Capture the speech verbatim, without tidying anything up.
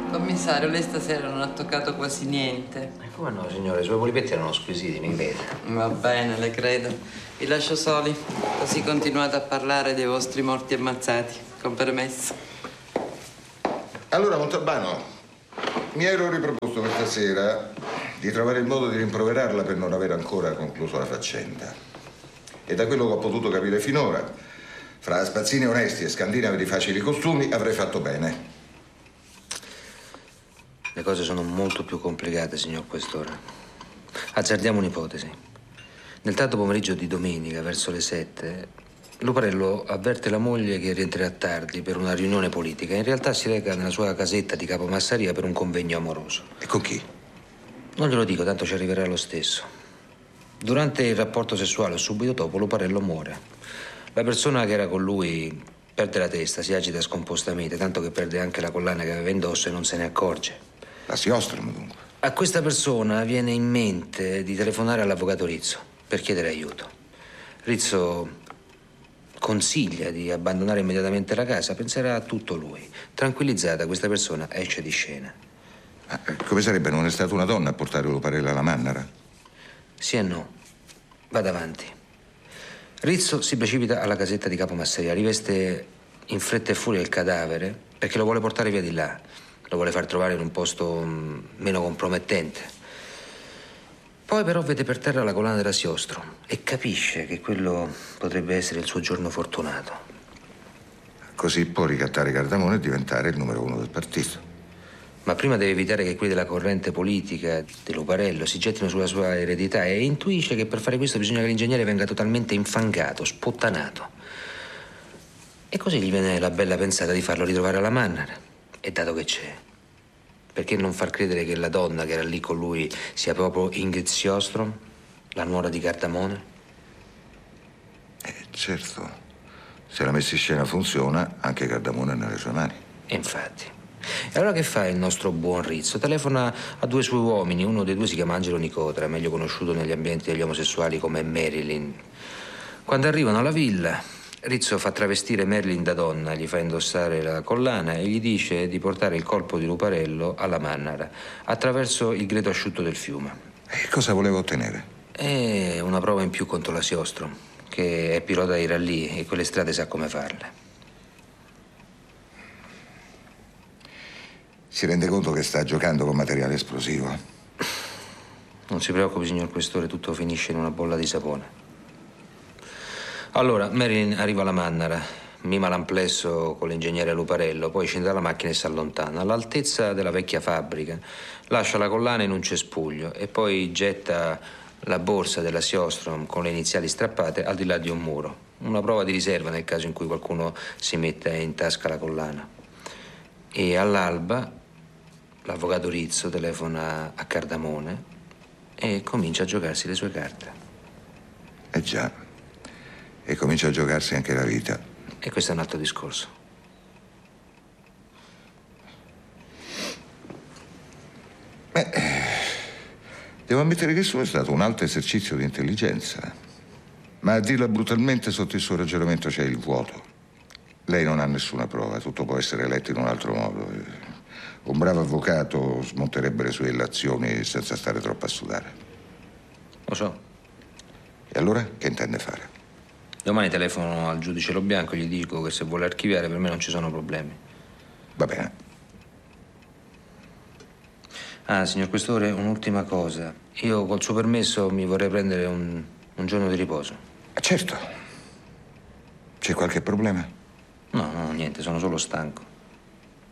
Commissario, lei stasera non ha toccato quasi niente. E come no, signore? I suoi polipetti erano squisiti, mi vede. Va bene, le credo. Vi lascio soli, così continuate a parlare dei vostri morti ammazzati, con permesso. Allora, Montalbano, mi ero riproposto questa sera di trovare il modo di rimproverarla per non aver ancora concluso la faccenda. E da quello che ho potuto capire finora, fra spazzini onesti e scandinavi di facili costumi, avrei fatto bene. Le cose sono molto più complicate, signor Questore. Azzardiamo un'ipotesi. Nel tardo pomeriggio di domenica, verso le sette, Luparello avverte la moglie che rientrerà tardi per una riunione politica. In realtà si reca nella sua casetta di Capomassaria per un convegno amoroso. E con chi? Non glielo dico, tanto ci arriverà lo stesso. Durante il rapporto sessuale o subito dopo, Luparello muore. La persona che era con lui perde la testa, si agita scompostamente, tanto che perde anche la collana che aveva indosso e non se ne accorge. La Siostrom, dunque. A questa persona viene in mente di telefonare all'avvocato Rizzo per chiedere aiuto. Rizzo consiglia di abbandonare immediatamente la casa, penserà a tutto lui. Tranquillizzata, questa persona esce di scena. Ma come sarebbe? Non è stata una donna a portare Luparello alla Mannara? Sì e no. Vada avanti. Rizzo si precipita alla casetta di Capomassaria, riveste in fretta e furia il cadavere perché lo vuole portare via di là. Lo vuole far trovare in un posto mh, meno compromettente. Poi però vede per terra la collana della Siostrom e capisce che quello potrebbe essere il suo giorno fortunato. Così può ricattare Cardamone e diventare il numero uno del partito. Ma prima deve evitare che quelli della corrente politica di Luparello si gettino sulla sua eredità e intuisce che per fare questo bisogna che l'ingegnere venga totalmente infangato, spottanato. E così gli viene la bella pensata di farlo ritrovare alla Mannara. E dato che c'è, perché non far credere che la donna che era lì con lui sia proprio Ingrid Siostrom, la nuora di Cardamone? Eh, certo. Se la messa in scena funziona, anche Cardamone è nelle sue mani. E infatti. E allora che fa il nostro buon Rizzo? Telefona a due suoi uomini, uno dei due si chiama Angelo Nicotra, meglio conosciuto negli ambienti degli omosessuali come Marilyn. Quando arrivano alla villa, Rizzo fa travestire Marilyn da donna, gli fa indossare la collana e gli dice di portare il corpo di Luparello alla Mannara attraverso il greto asciutto del fiume. E cosa voleva ottenere? È una prova in più contro la Siostrom, che è pilota di rallye e quelle strade sa come farle. Si rende conto che sta giocando con materiale esplosivo? Non si preoccupi, signor Questore, tutto finisce in una bolla di sapone. Allora, Marilyn arriva alla Mannara, mima l'amplesso con l'ingegnere Luparello, poi scende dalla macchina e si allontana. All'altezza della vecchia fabbrica, lascia la collana in un cespuglio e poi getta la borsa della Siostrom con le iniziali strappate al di là di un muro. Una prova di riserva nel caso in cui qualcuno si metta in tasca la collana. E all'alba l'avvocato Rizzo telefona a Cardamone e comincia a giocarsi le sue carte. Eh già. E comincia a giocarsi anche la vita. E questo è un altro discorso. Beh, devo ammettere che il suo è stato un alto esercizio di intelligenza. Ma a dirla brutalmente, sotto il suo ragionamento c'è il vuoto. Lei non ha nessuna prova, tutto può essere letto in un altro modo. Un bravo avvocato smonterebbe le sue illazioni senza stare troppo a sudare. Lo so. E allora che intende fare? Domani telefono al giudice Lo Bianco e gli dico che se vuole archiviare per me non ci sono problemi. Va bene. Ah, signor Questore, un'ultima cosa. Io col suo permesso mi vorrei prendere un, un giorno di riposo. Certo. C'è qualche problema? No, no, niente, sono solo stanco.